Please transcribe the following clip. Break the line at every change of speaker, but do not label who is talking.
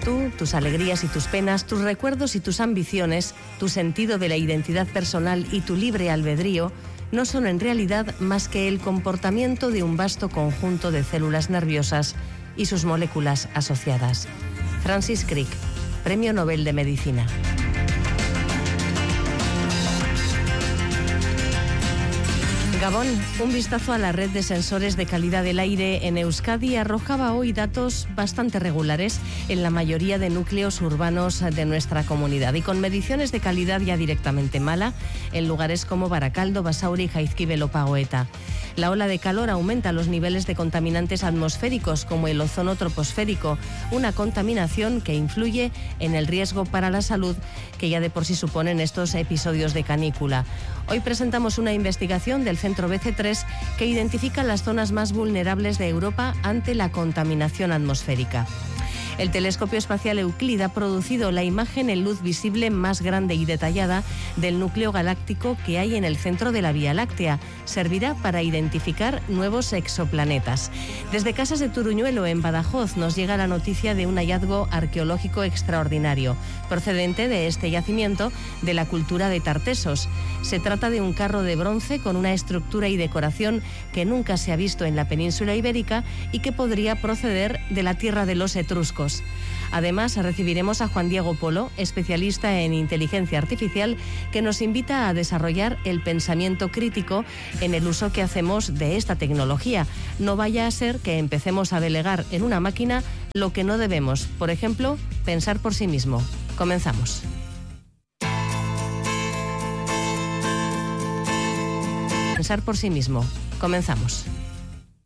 Tú, tus alegrías y tus penas, tus recuerdos y tus ambiciones, tu sentido de la identidad personal y tu libre albedrío no son en realidad más que el comportamiento de un vasto conjunto de células nerviosas y sus moléculas asociadas. Francis Crick, Premio Nobel de Medicina. Gabón, un vistazo a la red de sensores de calidad del aire en Euskadi arrojaba hoy datos bastante regulares en la mayoría de núcleos urbanos de nuestra comunidad y con mediciones de calidad ya directamente mala en lugares como Barakaldo, Basauri, Jaizkibel o Pagoeta. La ola de calor aumenta los niveles de contaminantes atmosféricos como el ozono troposférico, una contaminación que influye en el riesgo para la salud que ya de por sí suponen estos episodios de canícula. Hoy presentamos una investigación del Centro BC3 que identifica las zonas más vulnerables de Europa ante la contaminación atmosférica. El telescopio espacial Euclid ha producido la imagen en luz visible más grande y detallada del núcleo galáctico que hay en el centro de la Vía Láctea. Servirá para identificar nuevos exoplanetas. Desde Casas de Turuñuelo, en Badajoz, nos llega la noticia de un hallazgo arqueológico extraordinario, procedente de este yacimiento de la cultura de Tartesos. Se trata de un carro de bronce con una estructura y decoración que nunca se ha visto en la península ibérica y que podría proceder de la tierra de los etruscos. Además, recibiremos a Juan Diego Polo, especialista en inteligencia artificial, que nos invita a desarrollar el pensamiento crítico en el uso que hacemos de esta tecnología. No vaya a ser que empecemos a delegar en una máquina lo que no debemos. Por ejemplo, pensar por sí mismo. Comenzamos. Pensar por sí mismo. Comenzamos.